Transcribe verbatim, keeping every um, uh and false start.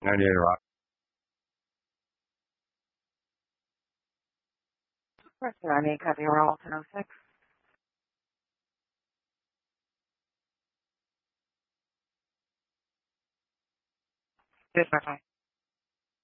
ninety-eight Rock. First ninety-eight, copy, roll ten oh six. Yes, bye-bye.